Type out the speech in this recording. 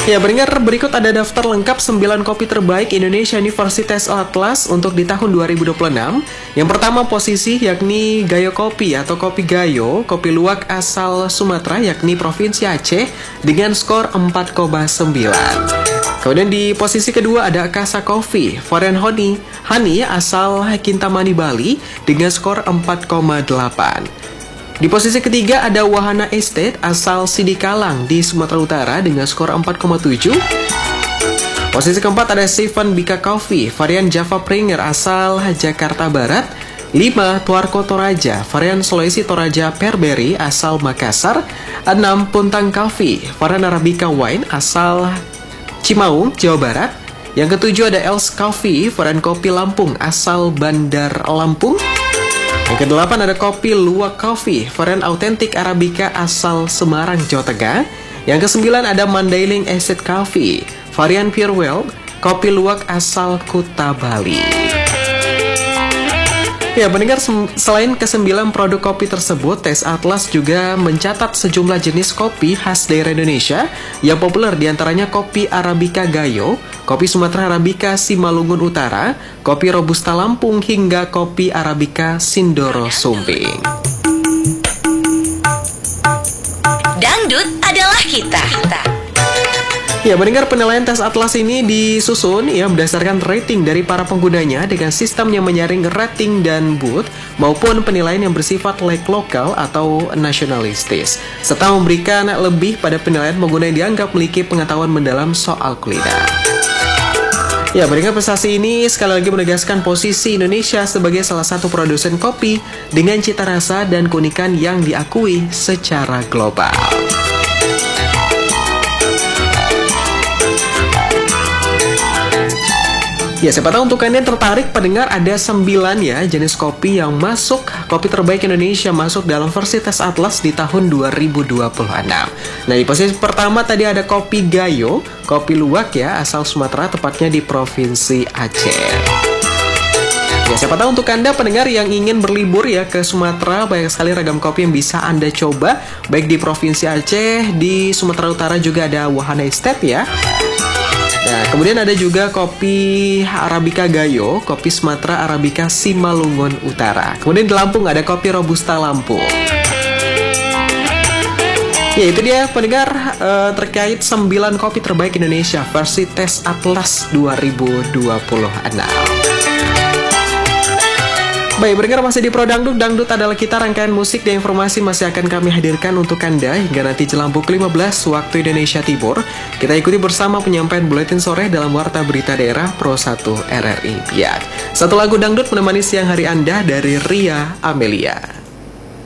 Ya, pendengar, berikut ada daftar lengkap 9 kopi terbaik Indonesia Universitas Atlas untuk di tahun 2026. Yang pertama posisi yakni Gayo Kopi atau Kopi Gayo, kopi luwak asal Sumatera yakni Provinsi Aceh dengan skor 4,9. Kemudian di posisi kedua ada Casa Coffee, varian Honey asal Kintamani Bali dengan skor 4,8. Di posisi ketiga ada Wahana Estate asal Sidikalang di Sumatera Utara dengan skor 4,7. Posisi keempat ada Seven Bika Coffee, varian Java Pringer asal Jakarta Barat. 5. Tuarko Toraja, varian Sulawesi Toraja Perberi asal Makassar. 6. Puntang Coffee, varian Arabica Wine asal Cimaung, Jawa Barat. Yang ketujuh ada Els Coffee, varian kopi Lampung asal Bandar Lampung. Yang kedelapan ada kopi Luwak Coffee, varian autentik Arabica asal Semarang, Jawa Tengah. Yang kesembilan ada Mandailing Estate Coffee, varian Pure Well, kopi luwak asal Kuta Bali. Ya, pendengar, selain ke-9 produk kopi tersebut, Tes Atlas juga mencatat sejumlah jenis kopi khas daerah Indonesia yang populer, diantaranya kopi Arabica Gayo, kopi Sumatera Arabica Simalungun Utara, kopi Robusta Lampung, hingga kopi Arabica Sindoro Sumbing. Dangdut adalah kita. Ya, mendengar, penilaian Tes Atlas ini disusun berdasarkan rating dari para penggunanya dengan sistem yang menyaring rating dan booth maupun penilaian yang bersifat lokal atau nasionalistis, serta memberikan lebih pada penilaian pengguna yang dianggap memiliki pengetahuan mendalam soal kuliner. Ya, mendengar, prestasi ini sekali lagi menegaskan posisi Indonesia sebagai salah satu produsen kopi dengan cita rasa dan keunikan yang diakui secara global. Ya, siapa tahu untuk kalian tertarik, pendengar, ada 9 jenis kopi yang masuk, kopi terbaik Indonesia masuk dalam versi Tes Atlas di tahun 2026. Nah, di posisi pertama tadi ada kopi Gayo, kopi luwak asal Sumatera, tepatnya di Provinsi Aceh. Ya, siapa tahu untuk Anda pendengar yang ingin berlibur ke Sumatera, banyak sekali ragam kopi yang bisa Anda coba, baik di Provinsi Aceh, di Sumatera Utara juga ada Wahana Estate ya. Nah, kemudian ada juga kopi Arabica Gayo, kopi Sumatera Arabica Simalungun Utara. Kemudian di Lampung ada kopi Robusta Lampung. Ya, itu dia pendengar terkait 9 kopi terbaik Indonesia versi Tes Atlas 2026. Baik, pendengar, masih di Pro Dangdut. Dangdut adalah kita, rangkaian musik dan informasi masih akan kami hadirkan untuk Anda hingga nanti jelang pukul 15 waktu Indonesia Timur. Kita ikuti bersama penyampaian buletin sore dalam Warta Berita Daerah Pro 1 RRI Biak. Satu lagu dangdut menemani siang hari Anda dari Ria Amelia.